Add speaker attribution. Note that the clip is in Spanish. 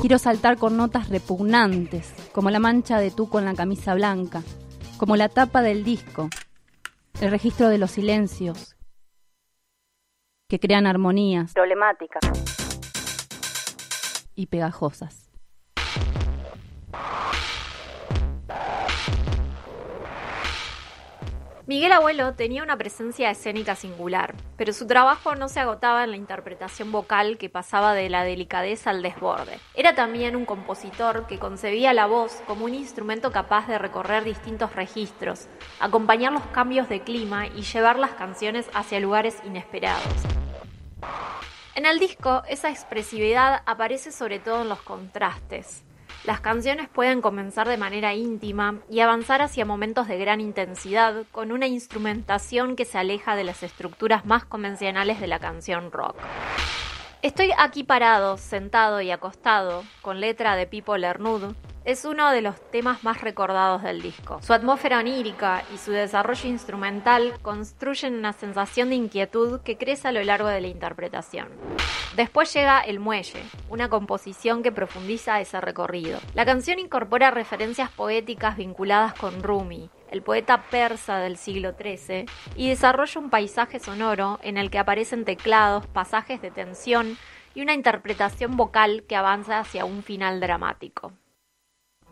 Speaker 1: Quiero saltar con notas repugnantes, como la mancha de tuco en la camisa blanca, como la tapa del disco, el registro de los silencios que crean armonías problemáticas y pegajosas.
Speaker 2: Miguel Abuelo tenía una presencia escénica singular, pero su trabajo no se agotaba en la interpretación vocal que pasaba de la delicadeza al desborde. Era también un compositor que concebía la voz como un instrumento capaz de recorrer distintos registros, acompañar los cambios de clima y llevar las canciones hacia lugares inesperados. En el disco, esa expresividad aparece sobre todo en los contrastes. Las canciones pueden comenzar de manera íntima y avanzar hacia momentos de gran intensidad con una instrumentación que se aleja de las estructuras más convencionales de la canción rock. Estoy aquí parado, sentado y acostado, con letra de Pipo Lernud, es uno de los temas más recordados del disco. Su atmósfera onírica y su desarrollo instrumental construyen una sensación de inquietud que crece a lo largo de la interpretación. Después llega El Muelle, una composición que profundiza ese recorrido. La canción incorpora referencias poéticas vinculadas con Rumi, el poeta persa del siglo XIII, y desarrolla un paisaje sonoro en el que aparecen teclados, pasajes de tensión y una interpretación vocal que avanza hacia un final dramático.